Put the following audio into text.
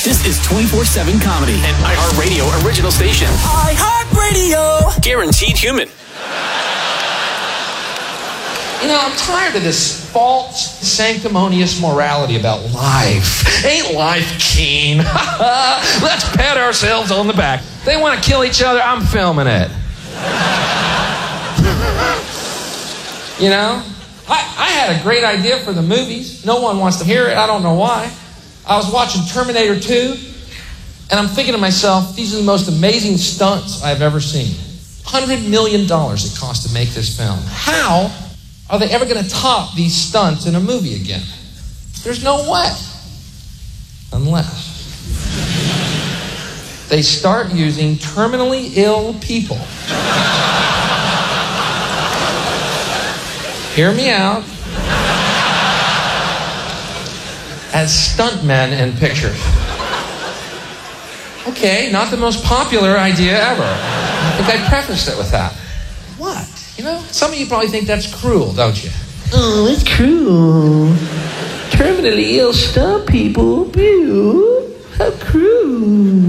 This is 24/7 Comedy, an iHeartRadio original station. iHeartRadio! Guaranteed human. You know, I'm tired of this false, sanctimonious morality about life. Ain't life keen? Let's pat ourselves on the back. They want to kill each other, I'm filming it. You know? I had a great idea for the movies. No one wants to hear it. I don't know why. I was watching Terminator 2, and I'm thinking to myself, these are the most amazing stunts I've ever seen. $100 million it cost to make this film. How are they ever going to top these stunts in a movie again? There's no way. Unless they start using terminally ill people. Hear me out. As stuntmen in pictures. Okay, not the most popular idea ever. I think I prefaced it with that. What? You know, some of you probably think that's cruel, don't you? Oh, it's cruel. Terminally ill stunt people. Ew, how cruel.